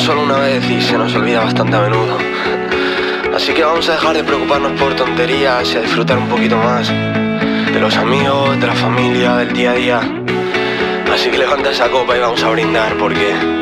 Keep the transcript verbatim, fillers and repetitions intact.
solo una vez y se nos olvida bastante a menudo. Así que vamos a dejar de preocuparnos por tonterías y a disfrutar un poquito más de los amigos, de la familia, del día a día. Así que levanta esa copa y vamos a brindar porque